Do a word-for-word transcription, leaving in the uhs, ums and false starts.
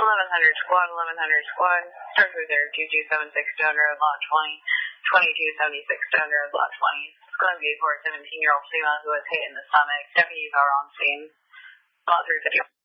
eleven hundred squad, eleven hundred squad. Start cruiser two two seven six two hundred, lot twenty, twenty-two seventy-six two hundred, lot twenty. It's going to be for a seventeen-year-old female who was hit in the stomach. Deputies are on scene. Lot three fifty.